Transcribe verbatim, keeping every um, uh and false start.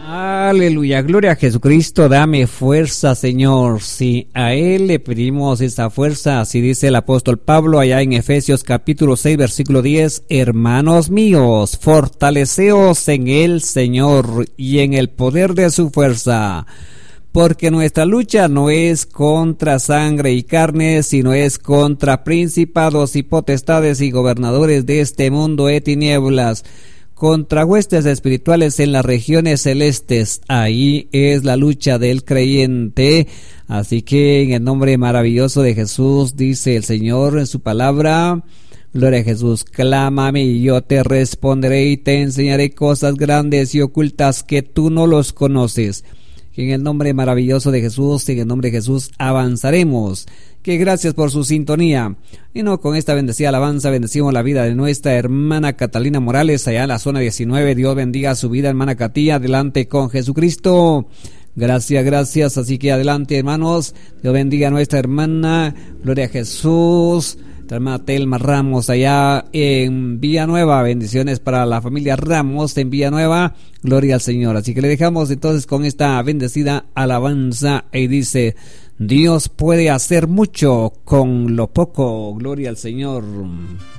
Aleluya, gloria a Jesucristo, dame fuerza, Señor. Sí, a Él le pedimos esa fuerza, así dice el apóstol Pablo allá en Efesios capítulo seis, versículo diez. Hermanos míos, fortaleceos en el Señor y en el poder de su fuerza, porque nuestra lucha no es contra sangre y carne, sino es contra principados y potestades y gobernadores de este mundo de tinieblas, contra huestes espirituales en las regiones celestes. Ahí es la lucha del creyente. Así que en el nombre maravilloso de Jesús, dice el Señor en su palabra, gloria a Jesús, clámame y yo te responderé y te enseñaré cosas grandes y ocultas que tú no los conoces. En el nombre maravilloso de Jesús, en el nombre de Jesús avanzaremos. Que gracias por su sintonía. Y no, con esta bendecida alabanza bendecimos la vida de nuestra hermana Catalina Morales allá en la zona diecinueve. Dios bendiga su vida, hermana Catía. Adelante con Jesucristo. Gracias, gracias. Así que adelante, hermanos. Dios bendiga a nuestra hermana. Gloria a Jesús. Nuestra hermana Telma Ramos allá en Villanueva. Bendiciones para la familia Ramos en Villanueva. Gloria al Señor. Así que le dejamos entonces con esta bendecida alabanza y dice: Dios puede hacer mucho con lo poco. Gloria al Señor.